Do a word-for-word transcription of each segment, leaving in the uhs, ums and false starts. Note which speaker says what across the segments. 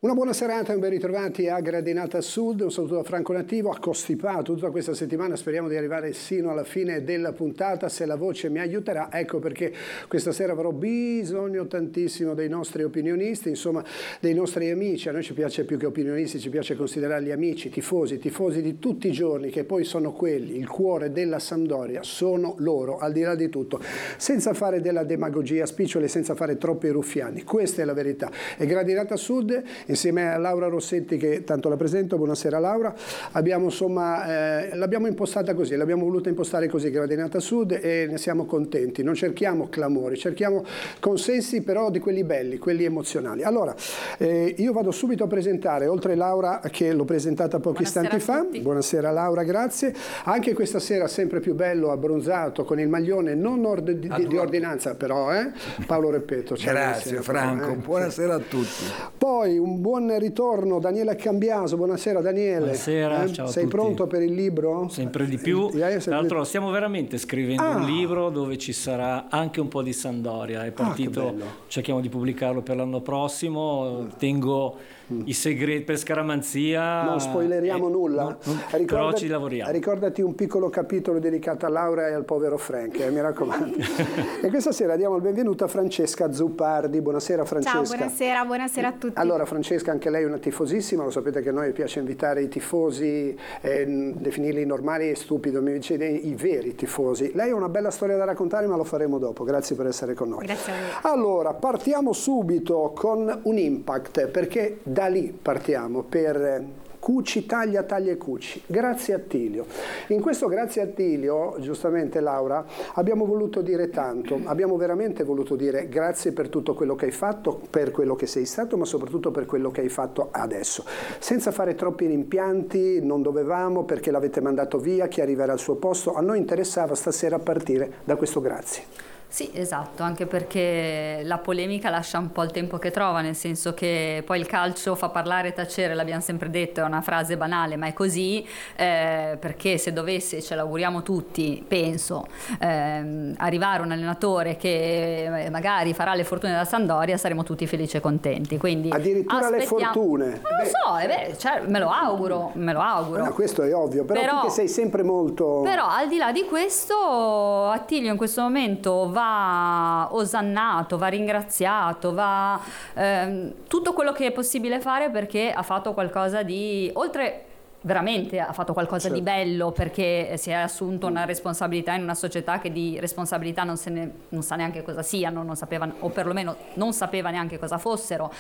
Speaker 1: Una buona serata e un ben ritrovati a Gradinata Sud, un saluto da Franco Nativo, accostipato tutta questa settimana, speriamo di arrivare sino alla fine della puntata, se la voce mi aiuterà, ecco perché questa sera avrò bisogno tantissimo dei nostri opinionisti, insomma dei nostri amici, a noi ci piace più che opinionisti, ci piace considerarli amici, tifosi, tifosi di tutti i giorni, che poi sono quelli, il cuore della Sampdoria, sono loro, al di là di tutto, senza fare della demagogia spicciole, senza fare troppi ruffiani, questa è la verità. E Gradinata Sud, insieme a Laura Rossetti, che tanto la presento, buonasera Laura, abbiamo insomma, eh, l'abbiamo impostata così, l'abbiamo voluta impostare così Gradinata Sud e ne siamo contenti, non cerchiamo clamori, cerchiamo consensi però di quelli belli, quelli emozionali. Allora, eh, io vado subito a presentare, oltre Laura che l'ho presentata pochi
Speaker 2: Buonasera
Speaker 1: istanti fa, buonasera Laura, grazie, anche questa sera sempre più bello, abbronzato, con il maglione non ord di, di, di ordinanza però, eh? Paolo Repetto.
Speaker 3: Grazie Franco, eh? Buonasera a tutti.
Speaker 1: Poi un buon ritorno Daniele Cambiaso, buonasera Daniele.
Speaker 4: Buonasera,
Speaker 1: eh?
Speaker 4: ciao a
Speaker 1: Sei
Speaker 4: tutti.
Speaker 1: pronto per il libro?
Speaker 4: Sempre di più, tra l'altro stiamo veramente scrivendo ah. un libro dove ci sarà anche un po' di Sampdoria, è partito,
Speaker 1: ah,
Speaker 4: cerchiamo di pubblicarlo per l'anno prossimo, tengo i segreti per scaramanzia.
Speaker 1: Non spoileriamo
Speaker 4: eh,
Speaker 1: nulla,
Speaker 4: non, non,
Speaker 1: Ricordati,
Speaker 4: però ci lavoriamo.
Speaker 1: Ricordati un piccolo capitolo dedicato a Laura e al povero Frank, eh, mi raccomando. E questa sera diamo il benvenuto a Francesca Zuppardi. Buonasera Francesca.
Speaker 2: Ciao, buonasera, buonasera a tutti.
Speaker 1: Allora Francesca, anche lei è una tifosissima, lo sapete che a noi piace invitare i tifosi, eh, definirli normali e stupidi, mi dice i veri tifosi. Lei ha una bella storia da raccontare, ma lo faremo dopo. Grazie per essere con noi.
Speaker 2: Grazie a voi.
Speaker 1: Allora, partiamo subito con un impact, perché da lì partiamo per Cuci, taglia, taglia e cuci. Grazie Attilio. In questo grazie Attilio, giustamente Laura, abbiamo voluto dire tanto, abbiamo veramente voluto dire grazie per tutto quello che hai fatto, per quello che sei stato, ma soprattutto per quello che hai fatto adesso. Senza fare troppi rimpianti, non dovevamo perché l'avete mandato via, chi arriverà al suo posto, a noi interessava stasera partire da questo grazie.
Speaker 5: Sì, esatto, anche perché la polemica lascia un po' il tempo che trova, nel senso che poi il calcio fa parlare e tacere, l'abbiamo sempre detto, è una frase banale, ma è così, eh, perché se dovesse, ce l'auguriamo tutti, penso, ehm, arrivare un allenatore che magari farà le fortune della Sampdoria, saremo tutti felici e contenti. Quindi
Speaker 1: addirittura le fortune?
Speaker 5: Non lo so, eh beh, cioè, me lo auguro, me lo auguro.
Speaker 1: No, questo è ovvio, però, però tu che sei sempre molto...
Speaker 5: Però al di là di questo, Attilio in questo momento va va osannato, va ringraziato, va ehm, tutto quello che è possibile fare, perché ha fatto qualcosa di, oltre veramente ha fatto qualcosa certo. di bello, perché si è assunto una responsabilità in una società che di responsabilità non, se ne, non sa neanche cosa siano, non sapeva, o perlomeno non sapeva neanche cosa fossero.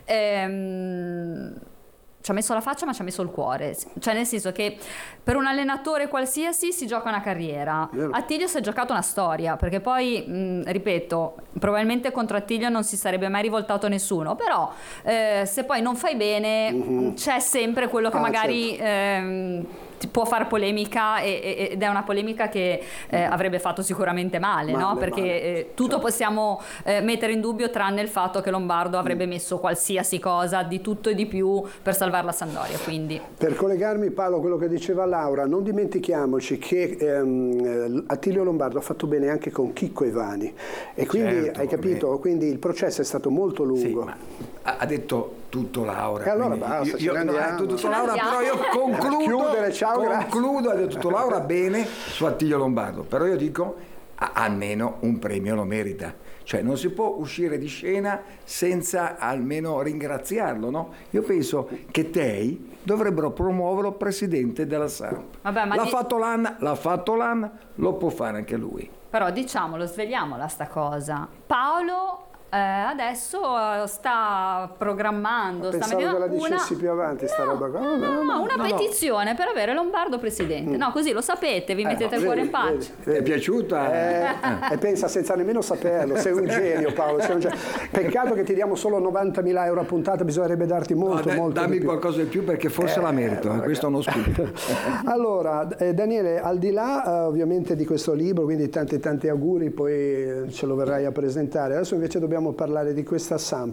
Speaker 5: Ehm, ci ha messo la faccia ma ci ha messo il cuore, cioè nel senso che per un allenatore qualsiasi si gioca una carriera. Attilio si è giocato una storia, perché poi mh, ripeto, probabilmente contro Attilio non si sarebbe mai rivoltato nessuno, però eh, se poi non fai bene mm-hmm. c'è sempre quello che ah, magari certo. ehm, può far polemica e, ed è una polemica che eh, avrebbe fatto sicuramente male, male no? Perché male. Eh, tutto certo. possiamo eh, mettere in dubbio tranne il fatto che Lombardo avrebbe messo qualsiasi cosa di tutto e di più per salvare la Sampdoria. Quindi
Speaker 1: per collegarmi Paolo a quello che diceva Laura, non dimentichiamoci che ehm, Attilio Lombardo ha fatto bene anche con Chicco Ivani e quindi certo, hai capito, come... quindi il processo è stato molto lungo. Sì, ma
Speaker 3: ha detto tutto Laura.
Speaker 1: E allora basta,
Speaker 3: io, io, no, ha detto tutto Laura, però io concludo,
Speaker 1: Chiudere, ciao,
Speaker 3: concludo ha detto tutto Laura bene su Attilio Lombardo, però io dico almeno un premio lo merita, cioè non si può uscire di scena senza almeno ringraziarlo, no? Io penso che Tei dovrebbero promuoverlo presidente della Samp. Vabbè, ma l'ha di... fatto l'Anna, l'ha fatto l'Anna, lo può fare anche lui.
Speaker 5: Però diciamolo, svegliamola sta cosa. Paolo Eh, adesso sta programmando,
Speaker 1: Pensavo
Speaker 5: sta mettendo
Speaker 1: che la dicessi
Speaker 5: una...
Speaker 1: più avanti sta
Speaker 5: no,
Speaker 1: roba qua.
Speaker 5: no, no, no, una
Speaker 3: no,
Speaker 5: petizione
Speaker 3: no.
Speaker 5: per avere Lombardo presidente. No, così lo sapete, vi eh, mettete no, il cuore
Speaker 1: vedi,
Speaker 5: in pace.
Speaker 1: Vedi, vedi.
Speaker 3: È piaciuta?
Speaker 1: Eh, e pensa senza nemmeno saperlo, sei un genio Paolo, sei un genio. Peccato che ti diamo solo novantamila euro a puntata, bisognerebbe darti molto, no, molto
Speaker 3: dammi
Speaker 1: di più.
Speaker 3: qualcosa di più perché forse eh, la merito, eh, questo è uno spunto.
Speaker 1: Allora, eh, Daniele, al di là eh, ovviamente di questo libro, quindi tanti tanti auguri, poi ce lo verrai a presentare. Adesso invece dobbiamo parlare di questa Samp.